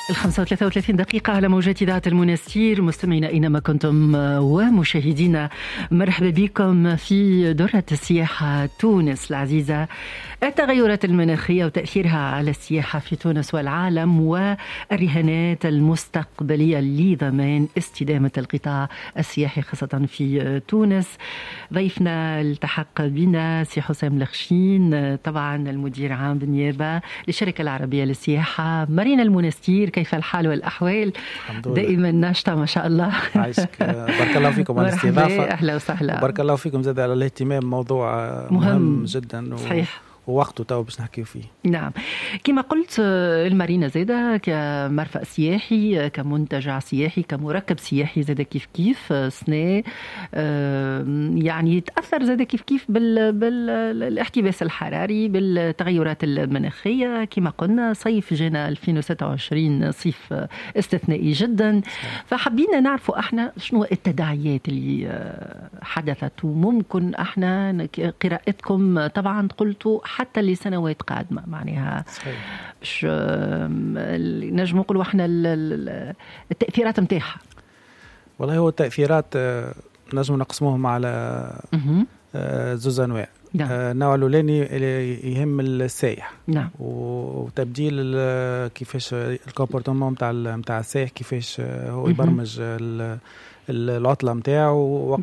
35 على موجات إذاعة المنستير. مستمعينا أينما كنتم ومشاهدينا، مرحبا بكم في درة السياحة تونس العزيزة. التغيرات المناخية وتأثيرها على السياحة في تونس والعالم، والرهانات المستقبلية لضمان استدامة القطاع السياحي خاصة في تونس. ضيفنا التحق بنا سي حسام لخشين، طبعا المدير عام بالنيابة للشركة العربية للسياحة. مارينا المنستير، كيف الحال والأحوال؟ دائما ناشطة ما شاء الله. عايشك، بارك الله فيكم على الاستضافة. أهلا وسهلا. بارك الله فيكم زاد على الاهتمام، موضوع مهم جدا. صحيح. ووقته تو باش نحكيو فيه. نعم، كما قلت المارينا زادة كمرفأ سياحي، كمنتجع سياحي، كمركب سياحي زادة كيف سنة يعني يتأثر زادة كيف بالاحتباس الحراري، بالتغيرات المناخية. كما قلنا صيف جانا 2026 صيف استثنائي جدا. فحبينا نعرفوا احنا شنو التداعيات اللي حدثت، وممكن احنا قراءتكم طبعا قلتوا حتى لسنوات قادمة، معناها باش نجم نقولوا احنا التأثيرات متاعها. والله هو التأثيرات نجم نقسموهم على زوز أنواع. النوع الأولاني يهم السائح. نعم. وتبديل كيفاش الكومبورتمون متاع السائح، كيفاش هو يبرمج العطلة متاعه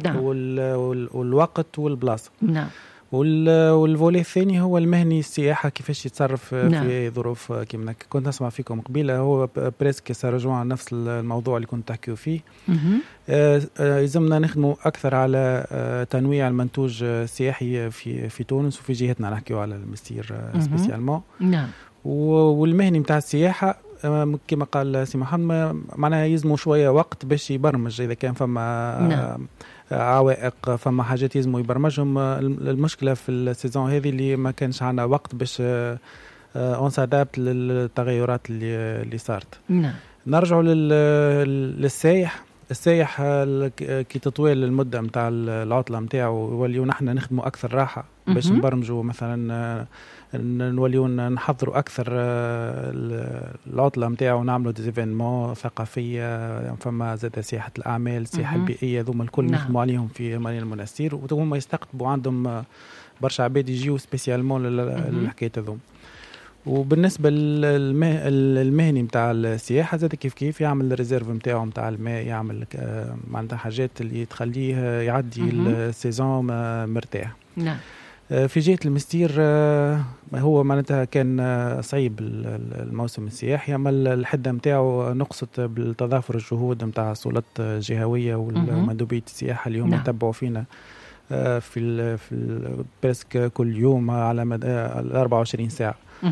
والوقت والبلاصة. نعم. والفولي الثاني هو المهني السياحة، كيفاش يتصرف نعم. في ظروف كيما كنت نسمع فيكم قبيلة. هو بريسك سارجوا على نفس الموضوع اللي كنت تحكيو فيه. يلزمنا نخدموا أكثر على تنويع المنتوج السياحي في تونس وفي جهتنا، نحكيو على المستير سبيسيالمون. نعم. والمهني متاع السياحة كما قال سي محمد، معناها يلزموا شوية وقت باش يبرمج إذا كان فما نعم. عوائق، فما حاجات يلزموا يبرمجهم. المشكلة في السيزون هذه اللي ما كانش عنا وقت باش انسادابت للتغيرات اللي صارت. نعم. نرجعوا للسائح. السائح كي تطويل المدة متاع العطلة متاعه يوليو نحن نخدموا أكثر راحة باش نبرمجوا، مثلا نوليو نحضروا أكثر العطلة متاعه ونعملوا ديزيفينمون ثقافية. فما زاد سياحة الأعمال، السياحة البيئية، ذوما الكل نخدموا عليهم في مارينا المنستير. وهم يستقطبوا عندهم برشا عباد يجيو سبيسيالمون للحكاية ذوم. وبالنسبة للمهني متاع السياحة زاد كيف يعمل الريزيرف متاعه متاع الماء، يعمل معناتها حاجات اللي تخليه يعدي السيزون مرتاح. نعم. في جهة المستير هو معناتها كان صعيب الموسم السياحي، أما الحدة متاعه نقصت بالتضافر الجهود متاع السلطات الجهوية والمندوبية السياحة اللي هم يتبعوا فينا في برسك كل يوم على مدى 24 ساعة.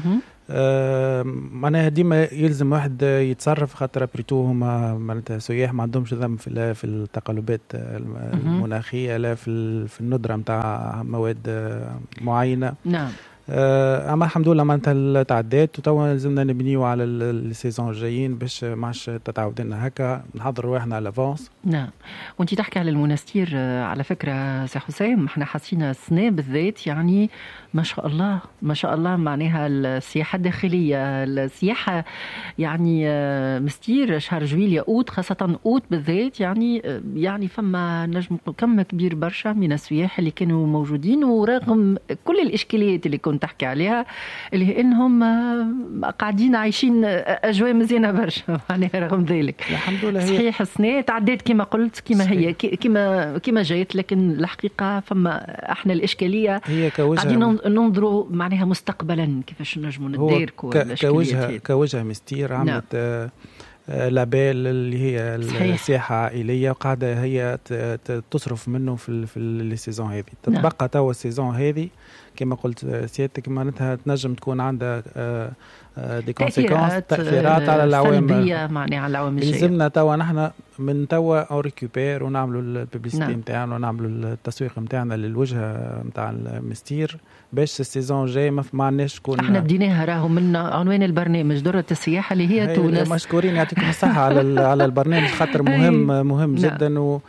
معناها ديما يلزم واحد يتصرف، خاطر بريتو هما معناتها سياح ما عندهمش ذنب في التقلبات المناخية، لا في الندرة متاع مواد معينة. نعم. اما الحمد لله معناتها تعدات، وتوا لازمنا نبنيو على السيزون الجايين باش ماش تتعود لنا هكا، نحضروا روحنا على فونس. نعم. وانت تحكي على المنستير، على فكرة سي حسام، احنا حسينا السنة بالذات يعني ما شاء الله ما شاء الله، معناها السياحة الداخلية، السياحة يعني مستير شهر جويلية أوت، خاصة أوت بالذات يعني فما نجم كم كبير برشا من السياح اللي كانوا موجودين، ورغم كل الإشكاليات اللي كنت تحكي عليها اللي إنهم قاعدين عايشين أجواء مزينة برشا معناها رغم ذلك. الحمد لله. صحيح السنة تعديت كما قلت، كما هي كما جايت، لكن الحقيقة فما احنا الإشكالية هي قاعدين ننظروا معناها مستقبلا كيفاش نجموا نديركوا كوجهة مستير عملت لابيل اللي هي السياحة عائلية، وقاعدة هي تصرف منه في السيزون هذه. تتبقى توا السيزون هذه كما قلت سيادتك، معناتها تنجم تكون عندها دي تأثيرات على العوامل سلبية، معناها على العوامل الجاية. لازمنا توا نحن من توا او ريكوبير ونعملوا الببليسيتي نتاعنا ونعملوا التسويق نتاعنا للوجهة نتاع المستير باش السيزون جاي ما عندناش تكون. احنا بديناها راهو من عنوان البرنامج درة السياحة اللي هي تونس. مشكورين، يعطيكم الصحة على البرنامج، خاطر مهم جدا.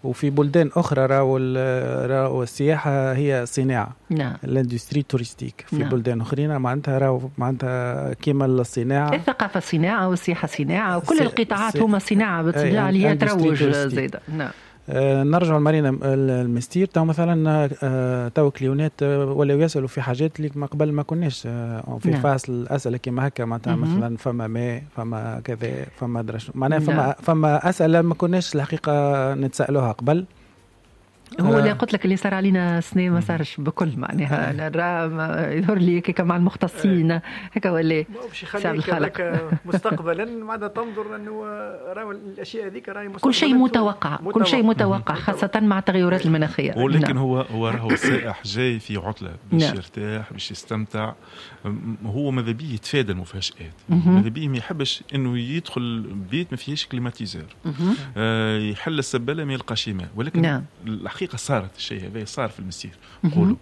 وفي بلدان أخرى راهو السياحة هي صناعة. نعم. الاندستري توريستيك في بلدان أخرين معناتها كيما الصناعة، الثقافة صناعة والسياحة صناعة وكل القطاعات هما صناعة بالطبيعة اللي هي تروج زايدة. نعم. نرجع المارينا المستير تو مثلا تو كليونات ولا يسألوا في حاجات اللي ما قبل ما كناش في فاس الأسئلة كما هكا معناتها مثلا فما ماء فما كذا فما درش معناها فما أسئلة ما كناش الحقيقة نتسألوها قبل. هو اللي قلت لك اللي صار علينا سنة ما صارش بكل معناها يظهر لي كيك مع المختصين هكا ولا شعب الخلق مستقبلا ماذا تنظر انه راهو الاشياء هذيك راهي كل شيء متوقع كل شيء متوقع خاصة مع التغيرات المناخية. ولكن هو راهو السائح جاي في عطلة باش يرتاح باش يستمتع، هو ماذا بيه يتفادى المفاجآت، ماذا بيه ما يحبش انه يدخل بيت ما فيهش كليماتيزور يحل السبالة ما يلقاش ماء. ولكن الحقيقة صارت الشيء هذا صار في المسير نقولوا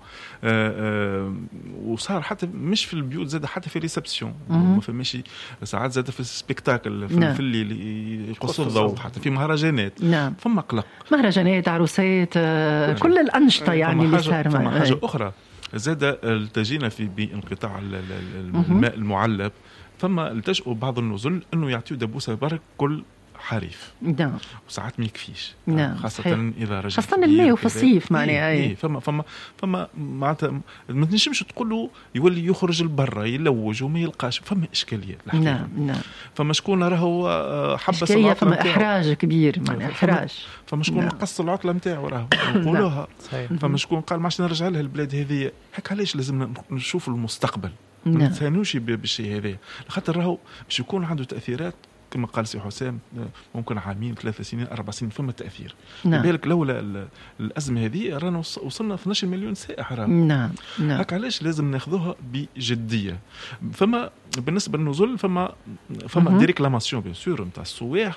وصار حتى مش في البيوت زاد حتى في ريسبسيون ما فماش ساعات زاد في السبيكتاكل في اللي يقصوا الضوء حتى في مهرجانات فما قلق مهرجانات عروسات كل الأنشطة يعني اللي صار. فما حاجة أخرى زاد التجينا في بانقطاع الماء المعلب فما التجأوا بعض النزل انه يعطيوا دبوسة برك كل حريف. نعم. وساعات ما يكفيش. نعم. خاصة صحيح. إذا رجع خاصة الماء وفي الصيف معناها. فما معناتها ما تنجمش تقول له يولي يخرج لبرا يلوج وما يلقاش، فما إشكالية. نعم. فما شكون راهو حبس العطلة، فما إحراج كبير معناها إحراج. فما شكون قص العطلة متاعه راهو نقولوها. فما شكون قال ما عادش نرجع لها البلاد هذه. هيك علاش لازم نشوف المستقبل. ما نتهانوش بالشيء هذا، خاطر راهو باش يكون عنده تأثيرات كما قال سي حسام ممكن عامين 3 سنين 4 سنين فما تأثير. بالك لولا الأزمة هذه رانا وصلنا 12 مليون سائح رانا. نعم. هك علاش لازم ناخذوها بجدية. فما بالنسبة للنزول فما دي ريكلاماسيون بيان سور نتاع السواح.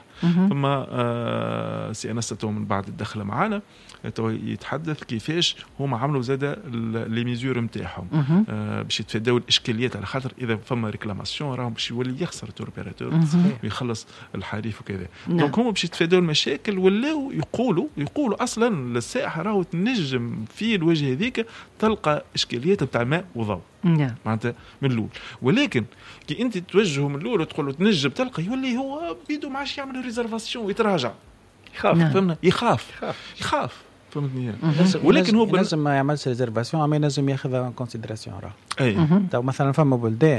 فما سي أنس تو من بعد الدخله معانا تو يتحدث كيفاش هما عملوا زاده لي ميزور نتاعهم باش يتفاداو الاشكاليات، على خاطر اذا فما ريكلاماسيون راهم باش يولي يخسر التور اوبيراتور ويخلص الحريف وكذا. دونك هما باش يتفاداو المشاكل ولاو يقولوا اصلا للسائح راهو تنجم في الوجه هذيك تلقى اشكاليات نتاع ماء وضوء معناتها من الاول. ولكن كي انت توجهه من الاول وتقول له تنجم تلقى يولي هو بيدو ما عادش يعمل ريزرفاسيون ويتراجع يخاف. فهمنا يخاف فهمتني. ولكن هو لازم ما يعملش ريزرفاسيون اما لازم ياخذها ان كونسيدراسيون راه. تو مثلا فما بلدان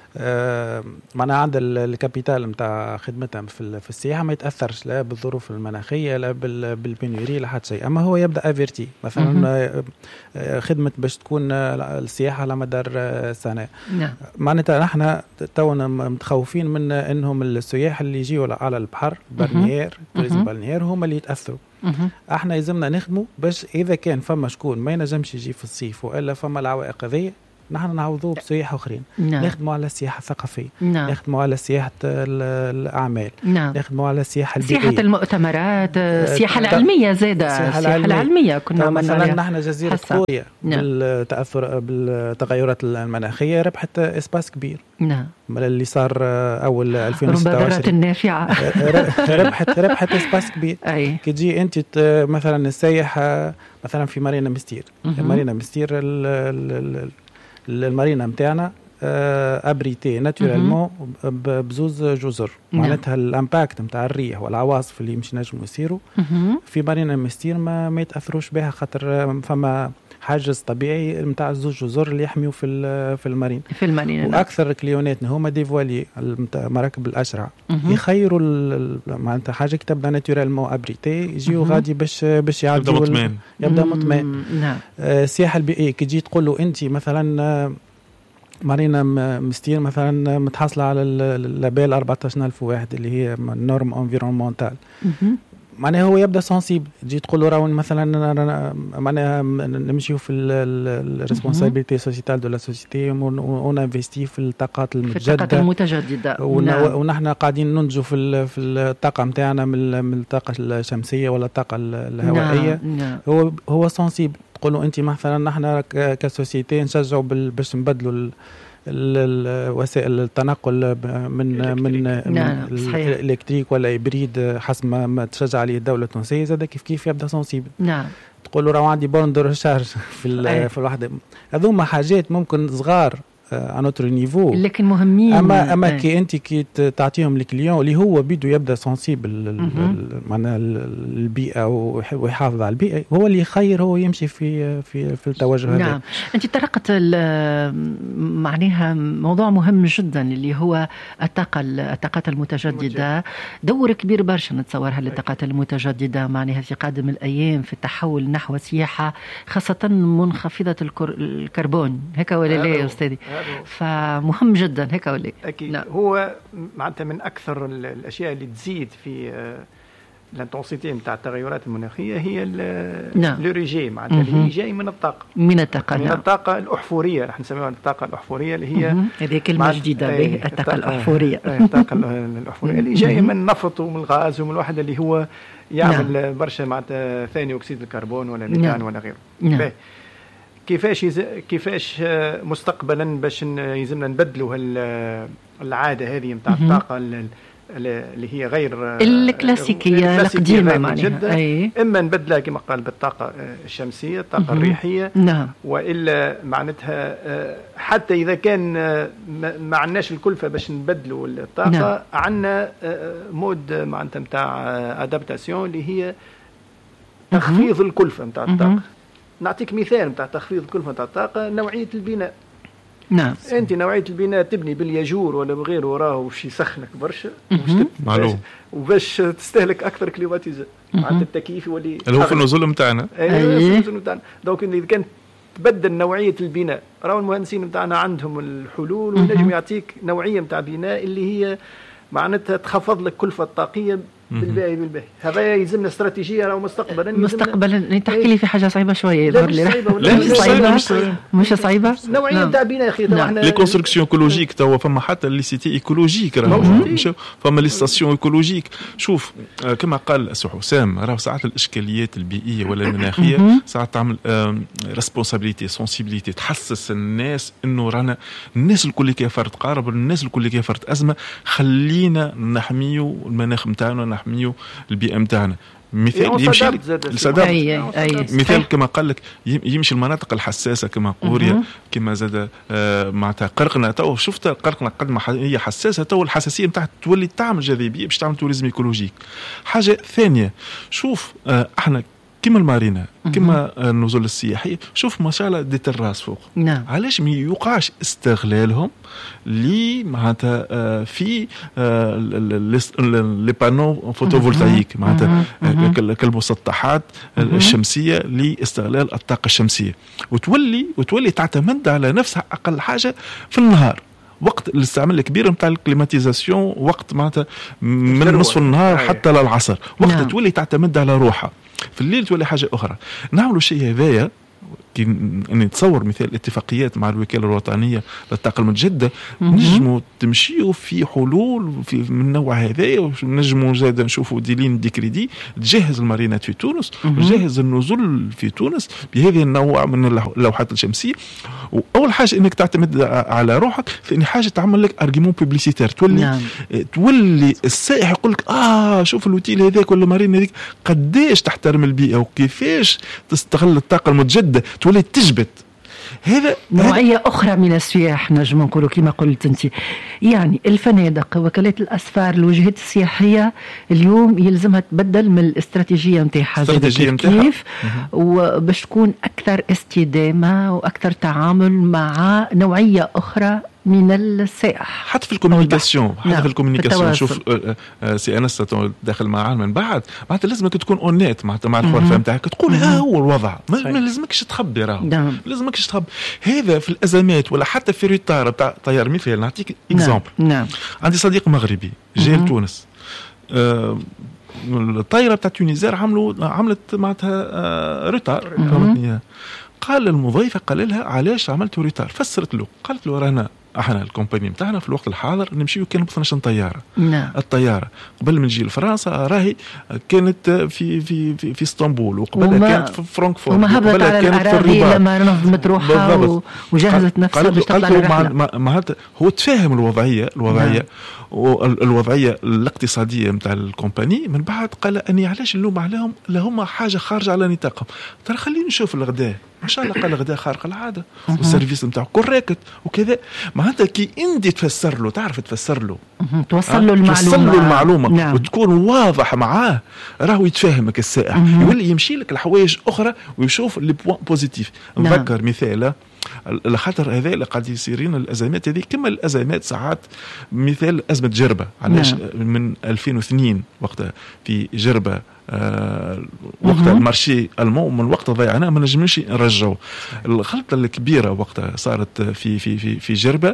معناها عند الكابيتال نتاع خدمتها في السياحه ما يتاثرش لا بالظروف المناخيه لا بالبنيوري لا حتى شيء، اما هو يبدا افيرتي مثلا خدمه باش تكون السياحه على مدار سنه. معناتها نحن تونا متخوفين من انهم السياح اللي يجيوا على البحر بالنير توريزم بالنير هم اللي يتاثروا. احنا لازمنا نخدموا باش اذا كان فما شكون ما ينجمش يجي في الصيف والا فما العوائق هذه نحن نعوضوه بسياح اخرين. نخدموا على السياحه الثقافيه، نخدموا على سياحه الاعمال، نخدموا على السياحه البيئيه، سياحه المؤتمرات، السياحه العلميه زاده، السياحه العلميه كنا مثلا نحن جزيره كوريا بالتاثر بالتغيرات المناخيه ربحت اسباس كبير. اللي صار اول 2026 النافعه ربحت اسباس كبير. كي تجي انت مثلا السائح مثلا في مارينا مستير، مارينا مستير المارينا متاعنا ابريتي ناتورالمون بزوز جزر. معناتها الامباكت نتاع الريح والعواصف اللي مش نجموا يصيروا في مارينا مستير ما يتاثروش بها، خاطر فما حاجز طبيعي نتاع الزوج جزر اللي يحميوا في المارين. واكثر كليوناتنا هما ديفوالي مراكب الاشرع يخيروا معناتها حاجه تبدا ناتورالمون ابريتي يجيو غادي باش يعدوا يبدا مطمئن. السياحه البيئيه كي تجي تقول له انت مثلا مارينا مستير مثلا متحصله على اللابيل 14000 واحد اللي هي نورم انفيرونمونتال، معناها هو يبدا سنسيبل. تجي تقول له راهو مثلا معناها نمشيو في الريسبونسابيلتي سوسيتال دو لا سوسيتي ونانفيستي في الطاقات المتجدده ونحن قاعدين ننتجوا في الطاقه نتاعنا من الطاقه الشمسيه ولا الطاقه الهوائيه. هو سنسيبل. تقول له انت مثلا نحن كسوسيتي نشجعوا باش نبدلوا وسائل التنقل من الالكتريك ولا هبريد حسب ما تشجع عليه الدوله التونسيه، زاد كيف يبدا سنسيبل. نعم. تقول له راه عندي بون دو ريشارج في الوحده. هذوما حاجات ممكن صغار انوتر نيفو لكن مهمين. اما كي تعطيهم الكليون اللي هو بده يبدا سنسيبل معناها البيئه ويحافظ على البيئه، هو اللي يخير هو يمشي في التوجه هذا. نعم. انت طرقت معناها موضوع مهم جدا اللي هو الطاقات المتجدده. دور كبير برشا نتصورها للطاقات المتجدده معناها في قادم الايام في التحول نحو سياحه خاصه منخفضه الكربون، هيك ولا لا يا استاذي؟ فمهم جدا هيك ولا؟ اكيد. نعم. هو معناتها من اكثر الاشياء اللي تزيد في الانتنسيتي نتاع التغيرات المناخيه هي لوريجي معناتها اللي جاي من الطاقه من الطاقه الاحفوريه، راح نسميها الطاقه الاحفوريه اللي هي هذه كلمه جديده به الطاقه الاحفوريه. الطاقه الاحفوريه اللي جايه من النفط ومن الغاز ومن الواحد اللي هو يعمل برشا معناتها ثاني اكسيد الكربون ولا ميثان ولا غيره. كيفاش مستقبلا باش يلزمنا نبدلوا العاده هذه نتاع الطاقه اللي هي غير الكلاسيكيه القديمه معناها، اما نبدلها كما قال بالطاقه الشمسيه الطاقه الريحيه. نعم. والا معناتها حتى اذا كان ما عندناش الكلفه باش نبدلوا الطاقه. نعم. عندنا مود معناتها نتاع ادابتاسيون اللي هي تخفيض الكلفه نتاع الطاقه. نعطيك مثال نتاع تخفيض الكلفة نتاع الطاقة، نوعية البناء. نعم. أنت نوعية البناء تبني بالياجور ولا بغيره وراه وش يسخنك برشا وباش تستهلك أكثر كليماتيزر معناتها التكييف اللي هو في النزول نتاعنا. دوك إذا كانت تبدل نوعية البناء، راهو المهندسين نتاعنا عندهم الحلول ونجم يعطيك نوعية نتاع بناء اللي هي معناتها تخفض لك كلفة الطاقية بالباهي. هذا يلزمنا استراتيجيه راهو مستقبلا. تحكي لي في حاجه صعيبه شويه يظهر لي. مش صعيبه نوعيه تاع بناء اخي. لي كونستركسيون ايكولوجيك توا فما حتى لي سيتي ايكولوجيك فما لي ستاسيون ايكولوجيك. شوف كما قال السي حسام راهو ساعات الاشكاليات البيئيه ولا المناخيه ساعات تعمل ريسبونسابيلتي سونسيبيليتي، تحسس الناس انه رانا الناس الكل كيف تقارب، الناس الكل كيف ازمه، خلينا نحميو المناخ نتاعنا نحميو البيئه نتاعنا. مثال يمشي مثال كما قال لك يمشي المناطق الحساسه كما قوريا كما زاد معناتها قرقنا. تو شفت قرقنا قد ما هي حساسه، تو الحساسيه نتاعها تولي تعمل جاذبيه باش تعمل توريزم ايكولوجيك. حاجه ثانيه شوف احنا كما المارينا كما النزول السياحي، شوف ما شاء الله دي تراس فوق. نعم. علاش ما يوقعش استغلالهم لي معناتها في لي بانو فوتوفولتايك معناتها كالمسطحات الشمسيه لاستغلال الطاقه الشمسيه، وتولي تعتمد على نفسها اقل حاجه في النهار وقت الاستعمال الكبير نتاع الكليماتيزاسيون، وقت معناتها من نصف النهار حتى للعصر، وقت نعم. تولي تعتمد على روحها. في الليل تولي حاجه اخرى. نعملوا شيء هذايا كي نتصور مثال اتفاقيات مع الوكاله الوطنيه للطاقه المتجدده، نجموا تمشيوا في حلول من النوع هذايا، ونجموا زاد نشوفوا ديلين دي كريدي تجهز المارينات في تونس وتجهز النزول في تونس بهذه النوع من اللوحات الشمسيه. واول حاجه انك تعتمد على روحك، ثاني حاجه تعمل لك ارغيومون بوبليسيتير، تولي السائح يقول لك شوف الوتيل هذاك ولا مارين هذيك قداش تحترم البيئه وكيفاش تستغل الطاقه المتجدده، تولي تجبد. هذا نوعية أخرى من السياح نجم نقولوا كما قلت أنت. يعني الفنادق وكالات الأسفار الوجهات السياحية اليوم يلزمها تبدل من الاستراتيجية نتاعها كيف وباش تكون أكثر استدامة وأكثر تعامل مع نوعية أخرى من السائح. حتى في الكوميونيكاسيون في الكوميونيكاسيون شوف سي انس داخل معاه من بعد معناتها لازمك تكون اونيت مع الحوار نتاعك، تقول هو الوضع، ما لازمكش تخبي راهو، ما لازمكش تخبي. هذا في الازمات ولا حتى في ريتار تاع طيار. مثال نعطيك اكزامبل. نعم. عندي صديق مغربي جاي لتونس، الطائره تاع تونيزير عملت معناتها ريتار. قال المضيفه قال لها علاش عملتوا ريتار؟ فسرت له، قالت له رانا احنا الكومباني نتاعنا في الوقت الحاضر نمشيو كان ب 12 طياره. نعم. الطياره قبل ما نجي لفرنسا راهي كانت في اسطنبول، وقبلها كانت في فرانكفورت، وما هبطت على الأراضي لما نظمت روحها وجهزت نفسها باش تطلع الرحله. هو تفاهم الوضعيه الاقتصاديه نتاع الكومباني. من بعد قال اني علاش نلوم عليهم، لهم حاجه خارجه على نطاقهم، ترى خليني نشوف الغداء ما شاء الله. قال الغداء خارق العاده والسيرفيس نتاعو كوريكت وكذا. معناتها كي انت تفسر له، تعرف تفسر له، توصل له المعلومه نعم. وتكون واضح معاه، راهو يتفاهمك السائح، يولي يمشي لك الحوايج اخرى ويشوف لي بوين بوزيتيف. نذكر مثال لخاطر هذا اللي قاعد يصيرين الازمات هذه كما الازمات ساعات، مثال ازمه جربه علاش من 2002 وقتها في جربه وقتها المارشي المان من وقت ضيعناه ما نجمش نرجعوا. الغلطه الكبيره وقتها صارت في جربه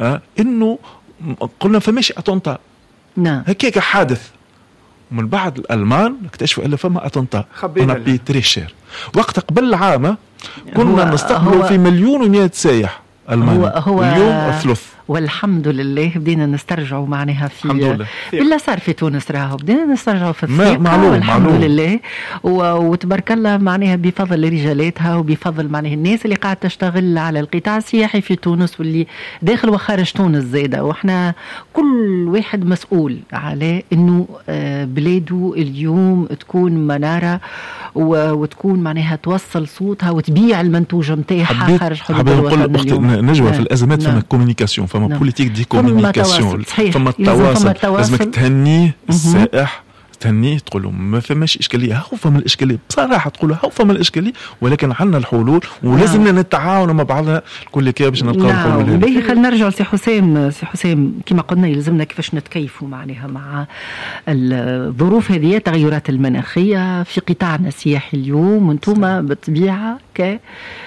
انه قلنا فماشي اتونتا هكاك حادث، ومن بعد الالمان اكتشفوا ان فما اتونتا انا بي تريشير. وقت قبل العام كنا نستقبلوا في 1,100,000 سائح الماني، اليوم الثلث والحمد لله بدينا نسترجعوا معناها في بالله صار في تونس راهو بدينا نسترجعوا في الثقة والحمد لله وتبارك الله معناها بفضل رجالاتها وبفضل معناها الناس اللي قاعد تشتغل على القطاع السياحي في تونس واللي داخل وخارج تونس زايدة. واحنا كل واحد مسؤول على انه بلاده اليوم تكون منارة وتكون معناها توصل صوتها وتبيع المنتوج متاعها خارج حدود الوطن اليوم. نجوى في الازمات فما كومونيكاسيون، فما بوليتيك دي كومونيكاسيون، فما التواصل. لازمك تهنيه السائح، تهنيه تقول له ما فماش اشكاليه، هاو فما الاشكاليه بصراحه، تقول له هاو فما الاشكاليه ولكن عندنا الحلول ولازمنا نتعاون مع بعضنا كل كده باش نلقاو الحلول. باهي خلينا نرجع لسي حسام. سي حسام كما قلنا يلزمنا كيفاش نتكيفوا معناها مع الظروف هذه التغيرات المناخيه في قطاعنا السياحي اليوم. وانتم بالطبيعه ك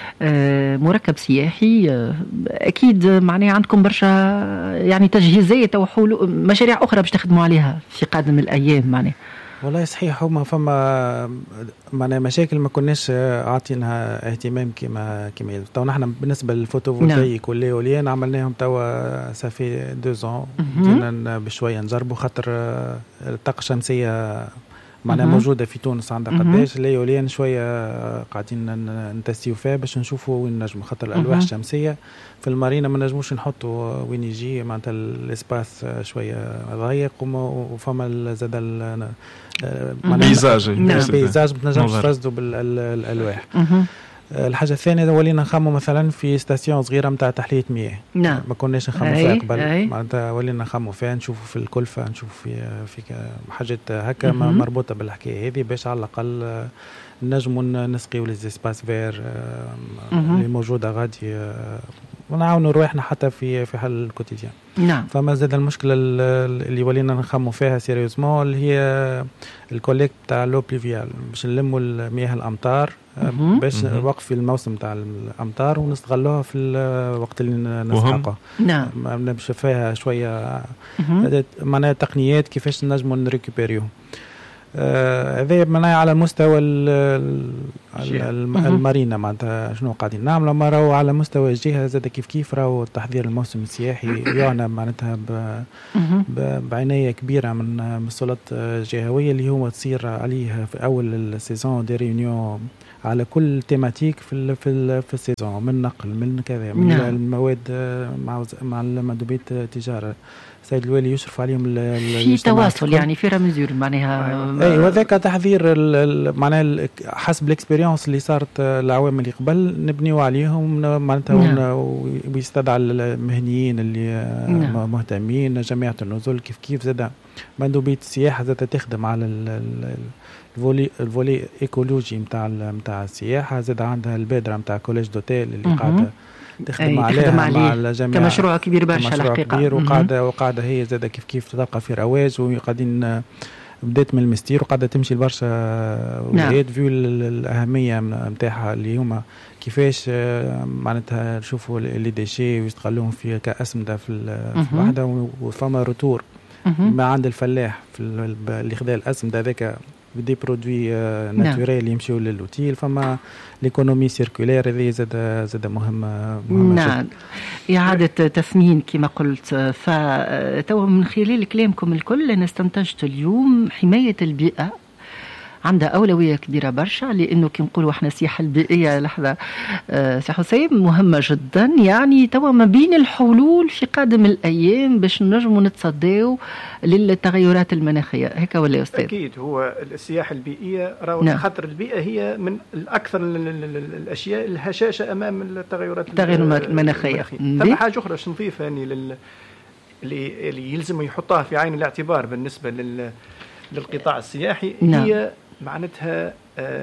مركب سياحي اكيد معناها عندكم برشا يعني تجهيزات او حلول مشاريع اخرى باش تخدموا عليها في قادم الايام. معناها والله صحيح هما فما معناها مشاكل ما كناش عاطينها اهتمام كما تو نحن بالنسبه للفوتوفولتايك والاوليان عملناهم توا صافي 2 بدينا بشويه نجربوا خاطر الطاقه الشمسيه معناها موجودة في تونس عندها قداش الأوليان شوية قاعدين نتستيو فيها باش نشوفوا وين نجم، خاطر الألواح الشمسية في المارينا ما نجموش نحطوا وين يجي معناتها الاسباس شوية ضيق وفما زاد البيزاج ما تنجمش تفسدوا بالألواح. الحاجة الثانية ولينا نخمو مثلا في ستاسيون صغيرة متاع تحلية مياه. نعم. ما كناش نخمو فيها قبل، معناتها ولينا نخمو فيها نشوفوا في الكلفة، نشوفوا في حاجات هكا مربوطة بالحكاية هذه باش على الأقل نجموا نسقيوا للإسباس فير اللي موجودة غادي ونعاونوا رواحنا حتى في حل الكوتيديان. نعم. فما زاد المشكلة اللي ولينا نخمو فيها سيريوزمون اللي هي الكوليكت تاع لو بليفيال باش نلموا المياه الأمطار باش وقف الموسم تاع الأمطار ونستغلوها في الوقت اللي نسقطه. نعم. باش فيها شوية معناها تقنيات كيفاش نجموا نريكوبيريو. هذا معناها على مستوى المارينا معناتها شنو قاعدين نعملوا. ما راهو على مستوى الجهه زاد كيف راهو تحضير الموسم السياحي يعنى معناتها بعنايه كبيره من السلطات الجهويه اللي هو تصير عليه في اول السيزون دي ريونيون على كل تيماتيك في السيزون، من نقل من كذا من المواد مع المندوبية التجاره. السيد الوالي يشرف عليهم في تواصل يعني في رمزور معناها اي وذاك تحضير معناها حسب الاكسبيرينس اللي صارت العوام اللي قبل نبنيو عليهم معناتها ويستدعى المهنيين اللي مهتمين جماعه النزول كيف زاد مندوبية السياحه زاد تخدم على الفولي ايكولوجي نتاع السياحه. زاد عندها البادره نتاع كوليج دوتيل اللي قاعده تخدم عليها مع الجميع كمشروع كبير برشا الحقيقه كبير وقاعده هي زاد كيف تبقى في رواج وقاعدين بدات من المستير وقاعده تمشي لبرشا ولايات فيو الاهميه نتاعها اللي هما كيفاش معناتها نشوفوا اللي ديشي ويستغلوهم في كاسمده في الوحده وفما روتور ما عند الفلاح في اللي خذا الاسمده هذاك بدي برودوي ناتوريل يمشيوا للوتيل. فما ليكونومي سيركولير هذه زاد مهمة نعم. إعادة تثمين كما قلت. فتو من خلال كلامكم الكل أنا استنتجت اليوم حماية البيئة عندها أولوية كبيرة برشا، لأنه كي نقولوا احنا السياحة البيئية لحظة سي حسين مهمة جدا. يعني توا ما بين الحلول في قادم الأيام باش نجموا نتصدوا للتغيرات المناخية، هيك ولا يا أستاذ؟ أكيد. هو السياحة البيئية نعم. خاطر البيئة هي من الأكثر الأشياء الهشاشة أمام التغيرات المناخية. ثم حاجة أخرى نضيفها يعني اللي يلزم يحطها في عين الاعتبار بالنسبة للقطاع السياحي نعم. هي معناتها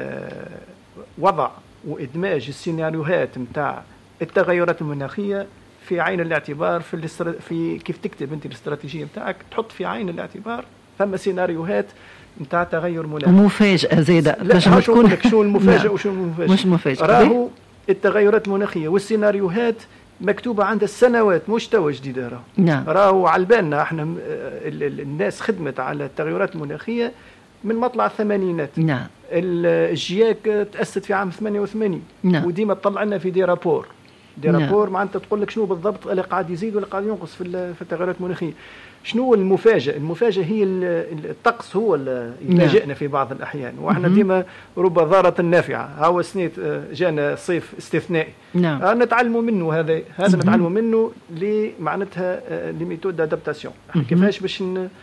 وضع وإدماج السيناريوهات متاع التغيرات المناخية في عين الاعتبار في كيف تكتب أنت الاستراتيجية متاعك، تحط في عين الاعتبار ثم سيناريوهات متاع تغير مناخي ومفاجأة زيادة. لا تكون شو المفاجأة وشو المفاجأة؟ مش مفاجأة. راهو التغيرات المناخية والسيناريوهات مكتوبة عند السنوات مش توا جديدة. راهو على بالنا احنا الناس خدمت على التغيرات المناخية من مطلع الثمانينات. نعم. الجياك تأسست في عام 88 نعم. وديما تطلع لنا في دي رابور نعم. معناتها تقول لك شنو بالضبط اللي قاعد يزيد ولا قاعد ينقص في التغيرات المناخية. شنو المفاجأة هي الطقس هو اللي يفاجئنا نعم. في بعض الأحيان، واحنا ديما رب ضارة نافعة. هاو سنة جانا صيف استثنائي نعم. نتعلموا منه هذا نتعلموا منه معناتها لميثود ادابتاسيون كيفاش باش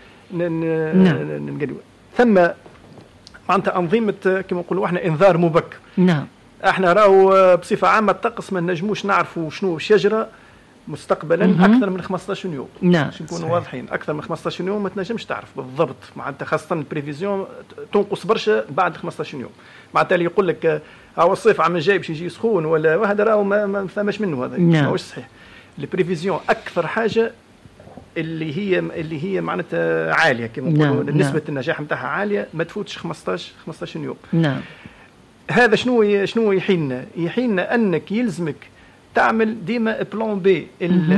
نقدروا. ثم معناتها أنظمة كما نقولوا احنا إنذار مبكر نعم. احنا راهو بصفة عامة الطقس ما نجموش نعرفوا شنو الشجرة مستقبلا أكثر من 15 يوم نعم. باش نكونوا واضحين. أكثر من 15 يوم ما تنجمش تعرف بالضبط، معناتها خاصة البريفيزيون تنقص برشا بعد 15 يوم. معناتها اللي يقول لك هو الصيف عم جاي باش يجي سخون ولا هذا راهو ما فهمش منه، هذا ماهوش صحيح. البريفيزيون أكثر حاجة اللي هي معناتها عالية كما نقولوا نعم. نسبة النجاح نتاعها عالية، ما تفوتش 15 يوم نعم. هذا شنو يحيلنا أنك يلزمك تعمل ديما بلان بي.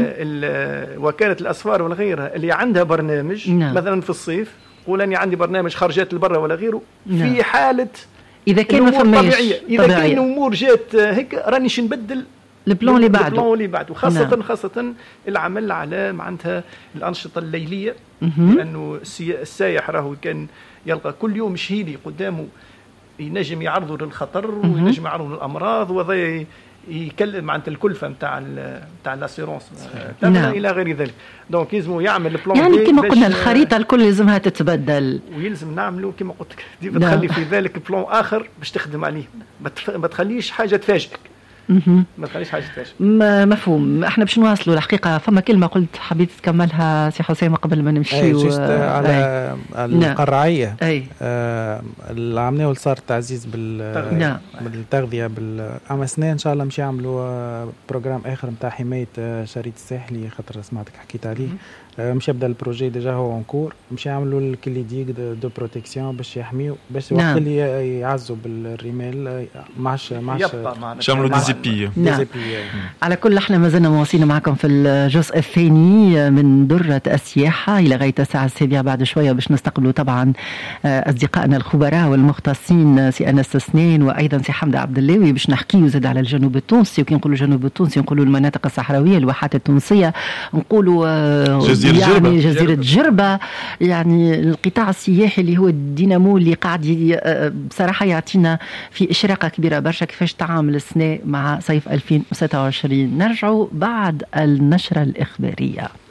وكالة الأسفار ولا غيرها اللي عندها برنامج نعم. مثلا في الصيف قول أني عندي برنامج خرجات البرة ولا غيره نعم. في حالة إذا كان ما فماش إذا كان الأمور جات هيك رانيش نبدل البلان اللي بعده وخاصة العمل على معناتها الأنشطة الليلية لأنه السايح راهو كان يلقى كل يوم شهيدي قدامه ينجم يعرضوا للخطر وينجم يعرضوا للأمراض وهذا يكلم معناتها الكلفة نتاع الاسيرونس نعم. إلى غير ذلك. دونك يلزموا يعمل البلان يعني كما قلنا الخريطة الكل لازمها تتبدل ويلزم نعملوا كما قلت لك تخلي في ذلك بلان آخر باش تخدم عليه، ما تخليش حاجة تفاجئك. ما تخليش حاجه تفاجئ. مفهوم. احنا باش نواصلوا الحقيقه. فما كلمه قلت حبيت تكملها سي حسين قبل ما نمشي على القرعيه اللي عملناه صار تعزيز بالتغذيه عام سنه ان شاء الله مش يعملوا بروجرام اخر نتاع حمايه شريط الساحلي خاطر سمعتك حكيت عليه. مش يبدا البروجي ديجا هو اونكور، مش يعملوا الكليديك دو بروتيكسيون باش يحميوا باش وقت اللي يعزوا بالرمال ماش يعملوا ديزيبي. على كل احنا ما زلنا مواصلين معكم في الجزء الثاني من درة السياحة إلى غاية الساعة 7 بعد شوية باش نستقبلوا طبعا أصدقائنا الخبراء والمختصين سي أنس سنين وأيضا سي حمد عبد الله باش نحكيوا زاد على الجنوب التونسي. وكي نقولوا الجنوب التونسي نقولوا المناطق الصحراوية الواحات التونسية، نقولوا يعني جزيرة جربة. يعني القطاع السياحي اللي هو الدينامو اللي قاعد بصراحة يعطينا في إشراقة كبيرة برشا كيفاش تعامل السنة مع صيف 2026. نرجعوا بعد النشرة الإخبارية.